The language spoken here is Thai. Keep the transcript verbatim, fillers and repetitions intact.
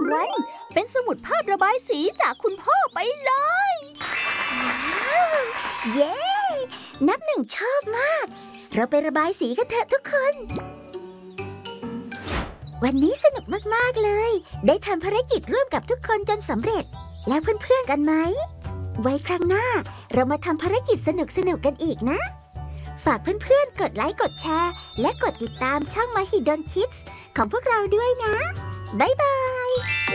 วัน เป็นสมุดภาพระบายสีจากคุณพ่อไปเลยเย้ นับหนึ่งชอบมาก เราไประบายสีกันเถอะทุกคน วันนี้สนุกมากๆเลย ได้ทำภารกิจร่วมกับทุกคนจนสำเร็จ แล้วเพื่อนๆกันไหม ไว้ครั้งหน้าเรามาทำภารกิจสนุกๆกันอีกนะ ฝากเพื่อนๆกดไลค์กดแชร์และกดติดตามช่อง Mahidol Kids ของพวกเราด้วยนะ บ๊ายบาย